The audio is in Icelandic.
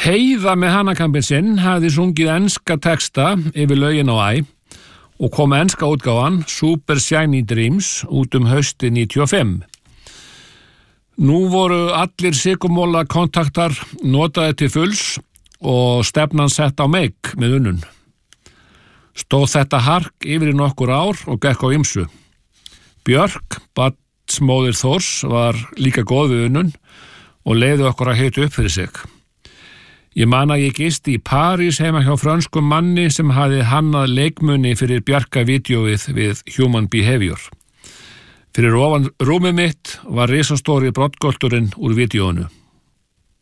Heiða með Hannakampinn sinn hafði sungið enska texta yfir lögin á Æ og kom enska útgáfan Super Shiny Dreams út haustið 95. Nú voru allir sykurmola kontaktar notaði til fulls og stefnan sett á meik með unnun. Stóð þetta hark yfir í nokkur ár og gekk á ýmsu. Björk, barnsmóðir Þórs, var líka góð við unnun og leiði okkur að hita upp fyrir sig. Ég man að ég gisti í París heima hjá frönskum manni sem hafði hannað leikmuni fyrir Bjarka-vídeóið við Human Behavior. Fyrir ofan rúmið mitt var risastóri broddgölturinn úr vídeóinu.